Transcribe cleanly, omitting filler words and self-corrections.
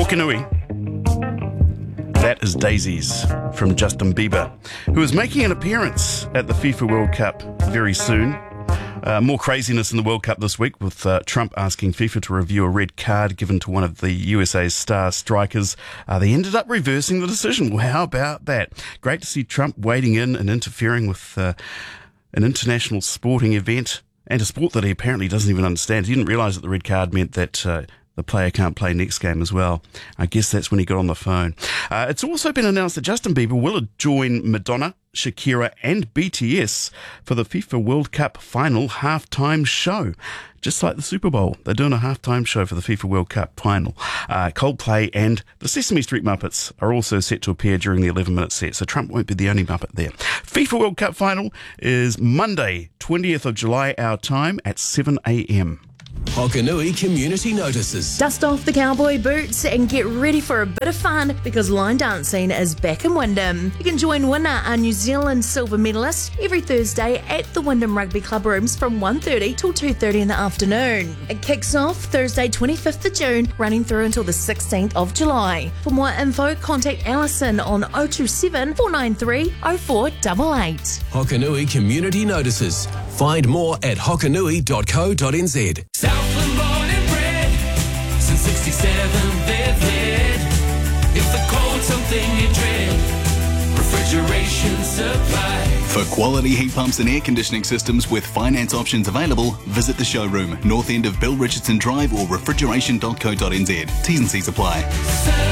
Hokanui. That is Daisies from Justin Bieber, who is making an appearance at the FIFA World Cup very soon. More craziness in the World Cup this week with Trump asking FIFA to review a red card given to one of the USA's star strikers. They ended up reversing the decision. Well, how about that? Great to see Trump wading in and interfering with an international sporting event and a sport that he apparently doesn't even understand. He didn't realise that the red card meant that the player can't play next game as well. I guess that's when he got on the phone. It's also been announced that Justin Bieber will join Madonna, Shakira and BTS for the FIFA World Cup final halftime show. Just like the Super Bowl, they're doing a halftime show for the FIFA World Cup final. Coldplay and the Sesame Street Muppets are also set to appear during the 11-minute set, so Trump won't be the only Muppet there. FIFA World Cup final is Monday, 20th of July, our time, at 7 a.m. Hokanui Community Notices. Dust off the cowboy boots and get ready for a bit of fun because line dancing is back in Wyndham. You can join Winner, our New Zealand silver medalist, every Thursday at the Wyndham Rugby Club rooms from 1:30 till 2:30 in the afternoon. It kicks off Thursday 25th of June, running through until the 16th of July. For more info, contact Alison on 027 493 0488. Hokanui Community Notices. Find more at hokanui.co.nz. Southland born and bred, since 67 they've led. If the cold's something you dread, refrigeration supply. For quality heat pumps and air conditioning systems with finance options available, visit the showroom, north end of Bill Richardson Drive or refrigeration.co.nz. T's and C's apply.